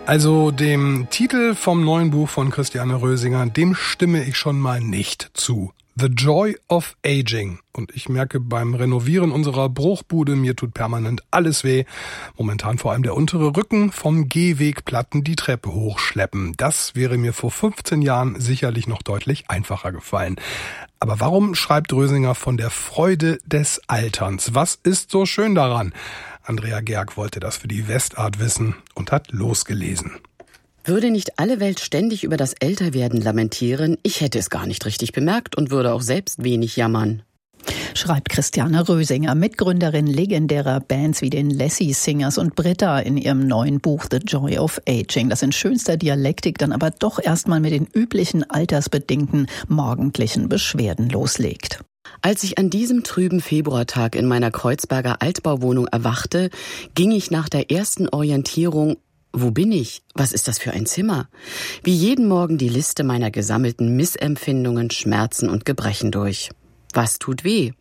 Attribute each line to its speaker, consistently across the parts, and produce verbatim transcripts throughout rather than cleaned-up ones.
Speaker 1: Also dem Titel vom neuen Buch von Christiane Rösinger, dem stimme ich schon mal nicht zu. The Joy of Aging. Und ich merke beim Renovieren unserer Bruchbude, mir tut permanent alles weh. Momentan vor allem der untere Rücken, vom Gehwegplatten die Treppe hochschleppen. Das wäre mir vor fünfzehn Jahren sicherlich noch deutlich einfacher gefallen. Aber warum schreibt Rösinger von der Freude des Alterns? Was ist so schön daran? Andrea Gerg wollte das für die Westart wissen und hat losgelesen.
Speaker 2: Würde nicht alle Welt ständig über das Älterwerden lamentieren, ich hätte es gar nicht richtig bemerkt und würde auch selbst wenig jammern.
Speaker 3: Schreibt Christiane Rösinger, Mitgründerin legendärer Bands wie den Lassie Singers und Britta in ihrem neuen Buch The Joy of Aging, das in schönster Dialektik dann aber doch erstmal mit den üblichen altersbedingten morgendlichen Beschwerden loslegt.
Speaker 2: Als ich an diesem trüben Februartag in meiner Kreuzberger Altbauwohnung erwachte, ging ich nach der ersten Orientierung: Wo bin ich? Was ist das für ein Zimmer? Wie jeden Morgen die Liste meiner gesammelten Missempfindungen, Schmerzen und Gebrechen durch. Was tut weh?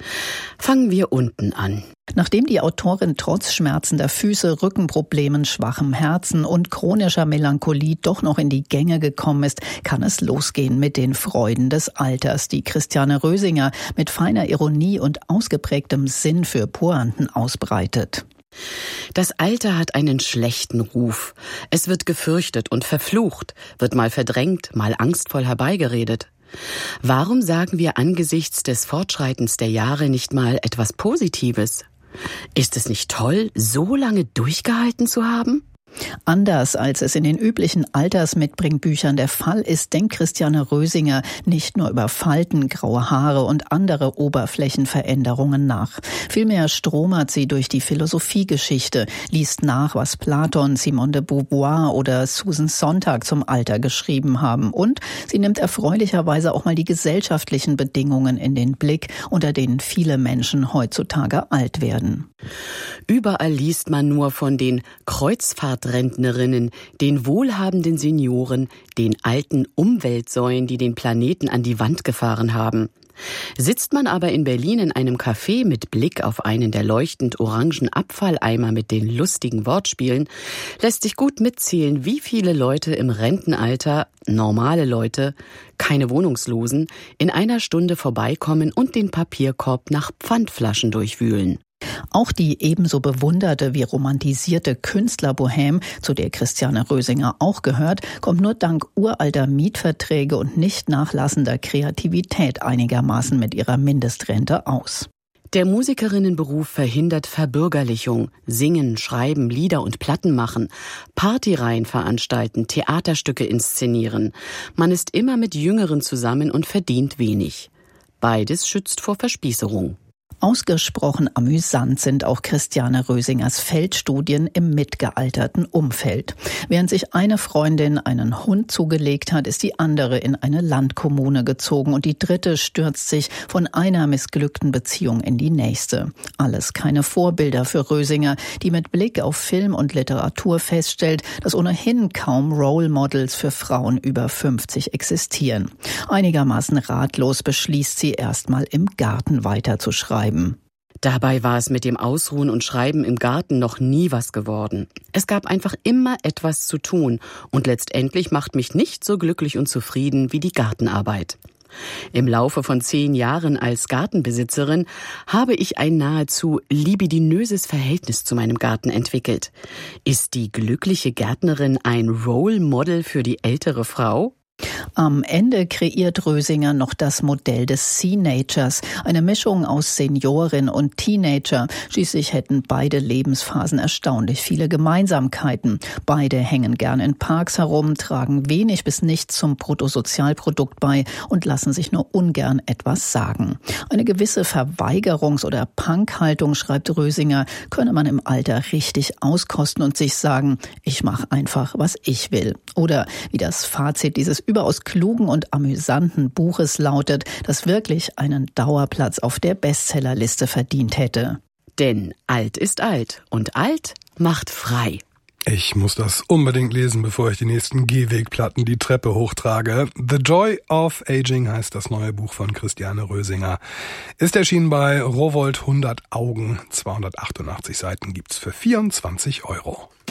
Speaker 2: Fangen wir unten an.
Speaker 3: Nachdem die Autorin trotz schmerzender Füße, Rückenproblemen, schwachem Herzen und chronischer Melancholie doch noch in die Gänge gekommen ist, kann es losgehen mit den Freuden des Alters, die Christiane Rösinger mit feiner Ironie und ausgeprägtem Sinn für Pointen ausbreitet.
Speaker 2: Das Alter hat einen schlechten Ruf. Es wird gefürchtet und verflucht, wird mal verdrängt, mal angstvoll herbeigeredet. Warum sagen wir angesichts des Fortschreitens der Jahre nicht mal etwas Positives? Ist es nicht toll, so lange durchgehalten zu haben?
Speaker 3: Anders als es in den üblichen Altersmitbringbüchern der Fall ist, denkt Christiane Rösinger nicht nur über Falten, graue Haare und andere Oberflächenveränderungen nach. Vielmehr stromert sie durch die Philosophiegeschichte, liest nach, was Platon, Simone de Beauvoir oder Susan Sontag zum Alter geschrieben haben. Und sie nimmt erfreulicherweise auch mal die gesellschaftlichen Bedingungen in den Blick, unter denen viele Menschen heutzutage alt werden.
Speaker 2: Überall liest man nur von den Kreuzfahrtrentnerinnen, den wohlhabenden Senioren, den alten Umweltsäuen, die den Planeten an die Wand gefahren haben. Sitzt man aber in Berlin in einem Café mit Blick auf einen der leuchtend orangen Abfalleimer mit den lustigen Wortspielen, lässt sich gut mitzählen, wie viele Leute im Rentenalter, normale Leute, keine Wohnungslosen, in einer Stunde vorbeikommen und den Papierkorb nach Pfandflaschen durchwühlen.
Speaker 3: Auch die ebenso bewunderte wie romantisierte Künstlerbohème, zu der Christiane Rösinger auch gehört, kommt nur dank uralter Mietverträge und nicht nachlassender Kreativität einigermaßen mit ihrer Mindestrente aus.
Speaker 2: Der Musikerinnenberuf verhindert Verbürgerlichung, Singen, Schreiben, Lieder und Platten machen, Partyreihen veranstalten, Theaterstücke inszenieren. Man ist immer mit Jüngeren zusammen und verdient wenig. Beides schützt vor Verspießerung.
Speaker 3: Ausgesprochen amüsant sind auch Christiane Rösingers Feldstudien im mitgealterten Umfeld. Während sich eine Freundin einen Hund zugelegt hat, ist die andere in eine Landkommune gezogen und die dritte stürzt sich von einer missglückten Beziehung in die nächste. Alles keine Vorbilder für Rösinger, die mit Blick auf Film und Literatur feststellt, dass ohnehin kaum Role Models für Frauen über fünfzig existieren. Einigermaßen ratlos beschließt sie erstmal im Garten weiterzuschreiben.
Speaker 2: Dabei war es mit dem Ausruhen und Schreiben im Garten noch nie was geworden. Es gab einfach immer etwas zu tun und letztendlich macht mich nicht so glücklich und zufrieden wie die Gartenarbeit. Im Laufe von zehn Jahren als Gartenbesitzerin habe ich ein nahezu libidinöses Verhältnis zu meinem Garten entwickelt. Ist die glückliche Gärtnerin ein Role Model für die ältere Frau?
Speaker 3: Am Ende kreiert Rösinger noch das Modell des Sea-Natures, eine Mischung aus Seniorin und Teenager. Schließlich hätten beide Lebensphasen erstaunlich viele Gemeinsamkeiten. Beide hängen gern in Parks herum, tragen wenig bis nichts zum Bruttosozialprodukt bei und lassen sich nur ungern etwas sagen. Eine gewisse Verweigerungs- oder Punk-Haltung, schreibt Rösinger, könne man im Alter richtig auskosten und sich sagen, ich mache einfach, was ich will. Oder wie das Fazit dieses überaus klugen und amüsanten Buches lautet, das wirklich einen Dauerplatz auf der Bestsellerliste verdient hätte.
Speaker 2: Denn alt ist alt und alt macht frei.
Speaker 1: Ich muss das unbedingt lesen, bevor ich die nächsten Gehwegplatten die Treppe hochtrage. The Joy of Aging heißt das neue Buch von Christiane Rösinger. Ist erschienen bei Rowohlt hundert Augen. zweihundertachtundachtzig Seiten gibt's für vierundzwanzig Euro.